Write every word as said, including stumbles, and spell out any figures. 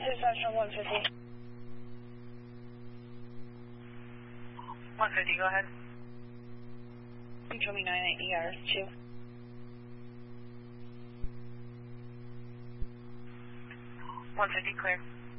Dispatch one fifty. one fifty, go ahead. Show me nine eight E R two. one fifty, clear.